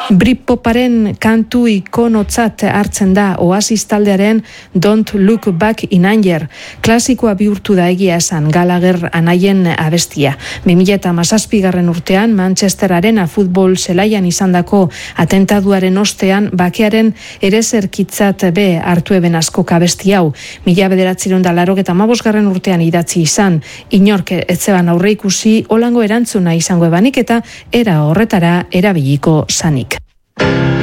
Britpoparen kantu ikonotzat hartzen da Oasis taldearen Don't Look Back in Anger. Klasikoa bihurtu da egia esan Gallagher anaien abestia. 2017 urtean Manchester Arena futbol zelaian izandako atentaduaren ostean bakearen erezerkitzat be hartu eben asko abesti hau. 1985 urtean idatzi izan. Inork etzeban aurre ikusi holango erantzuna izango ebanik eta era horretara erabiliko zanik.